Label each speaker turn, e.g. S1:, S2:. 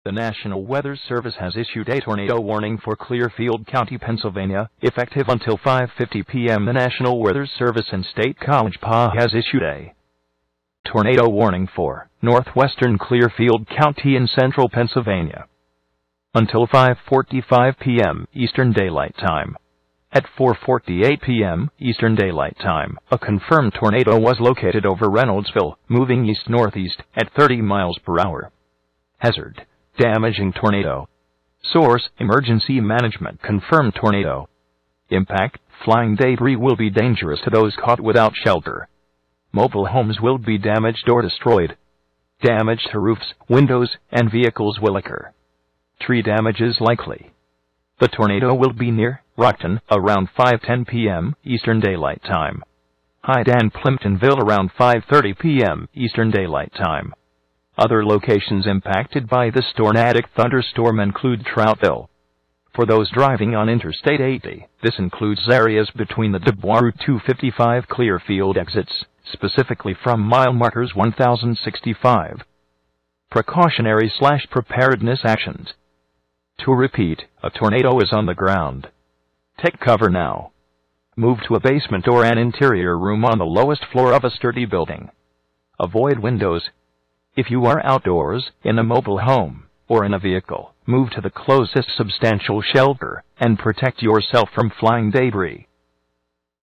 S1: The National Weather Service has issued a tornado warning for Clearfield County, Pennsylvania, effective until 5:50 p.m. The National Weather Service in State College Park has issued a tornado warning for northwestern Clearfield County in central Pennsylvania until 5:45 p.m. Eastern Daylight Time. At 4:48 p.m. Eastern Daylight Time, a confirmed tornado was located over Reynoldsville, moving east-northeast at 30 miles per hour. Hazard: damaging tornado. Source: Emergency Management confirmed tornado. Impact: flying debris will be dangerous to those caught without shelter. Mobile homes will be damaged or destroyed. Damage to roofs, windows, and vehicles will occur. Tree damage is likely. The tornado will be near Rockton around 5:10 p.m. Eastern Daylight Time. Hyde and Plimptonville around 5:30 p.m. Eastern Daylight Time. Other locations impacted by the tornadic thunderstorm include Troutville. For those driving on Interstate 80, this includes areas between the Dubois Route 255 Clearfield exits, specifically from mile markers 1065. Precautionary/preparedness actions. To repeat, a tornado is on the ground. Take cover now. Move to a basement or an interior room on the lowest floor of a sturdy building. Avoid windows. If you are outdoors, in a mobile home, or in a vehicle, move to the closest substantial shelter, and protect yourself from flying debris.